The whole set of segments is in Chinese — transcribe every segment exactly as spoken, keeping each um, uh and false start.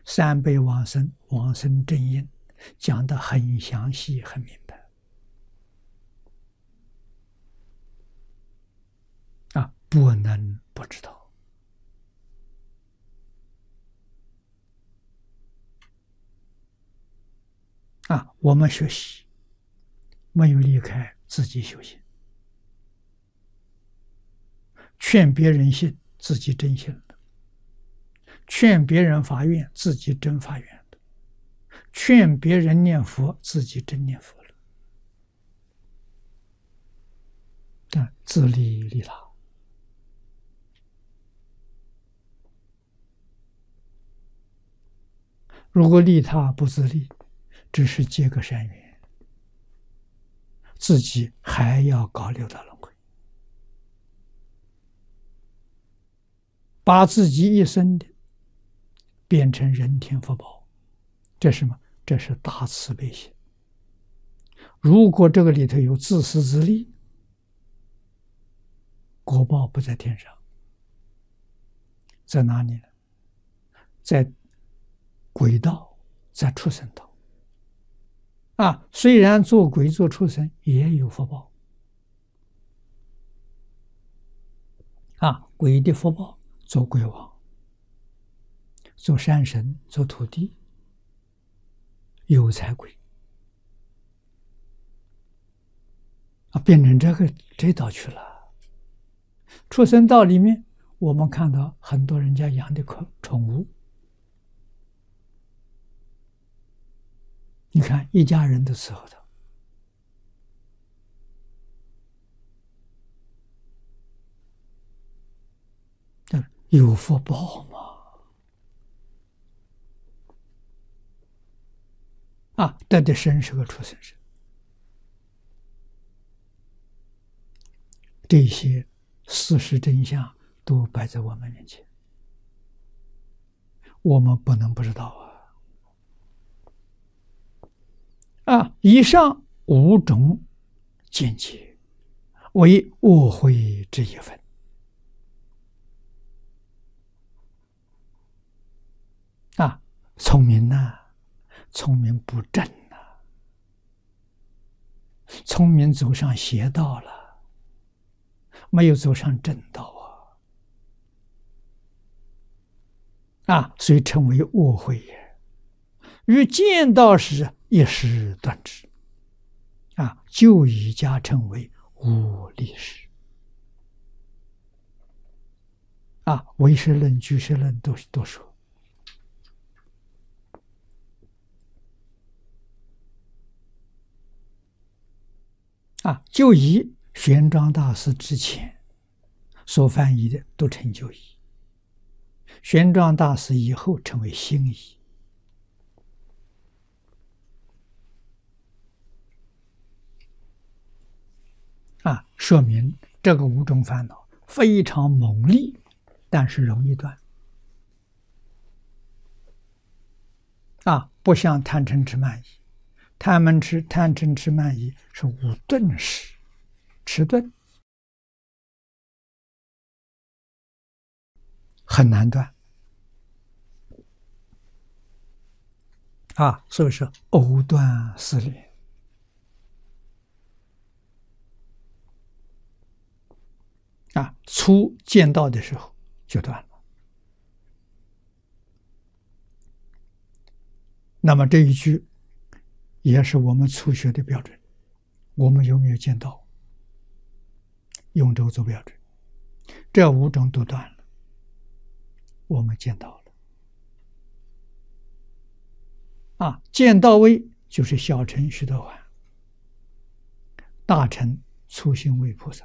三辈往生往生正因讲得很详细很明白啊，不能不知道啊。我们学习没有离开自己修行，劝别人信自己真信了，劝别人发愿自己真发愿了，劝别人念佛自己真念佛了啊，自利利他。如果利他不自利，只是结个善缘，自己还要搞六道轮回，把自己一生的变成人天福报，这是什么？这是大慈悲心。如果这个里头有自私自利，果报不在天上，在哪里呢？在鬼道，在畜生道啊。虽然做鬼做畜生也有福报啊，鬼的福报做鬼王，做山神，做土地，有财鬼啊，变成这个这道去了。畜生道里面，我们看到很多人家养的宠物，你看一家人都伺候他，有福报吗？啊，得的生是个畜生生。这些事实真相都摆在我们面前，我们不能不知道啊！啊，以上五种见解为恶慧之一分啊，聪明呐、啊，聪明不正呐、啊，聪明走上邪道了，没有走上正道啊！啊，所以称为恶慧也。于见道时一时断之，啊，就以加称为无历史。啊，唯识论、俱舍论都都说。啊，就以玄奘大师之前所翻译的都称旧译，玄奘大师以后称为新译。啊，说明这个五种烦恼非常猛烈，但是容易断。啊，不像贪嗔痴慢疑，贪嗔痴贪嗔痴慢疑是五钝识，迟钝，很难断。啊，所以说藕断丝连。啊，初见到的时候就断了。那么这一句也是我们初学的标准，我们有没有见到？用这个做标准，这五种都断了，我们见到了。啊，见到位就是小乘须陀洹，大乘初心位菩萨。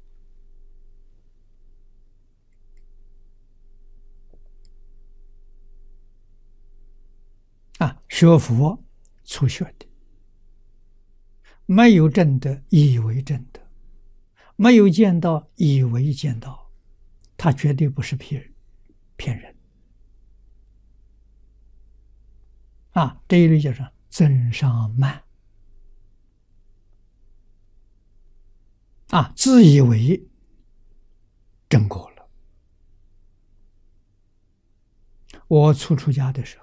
啊，学佛初学的，没有证得以为证得，没有见到以为见到，他绝对不是骗人骗人。啊，这一类叫做增上慢。啊，自以为证果了。我初出家的时候，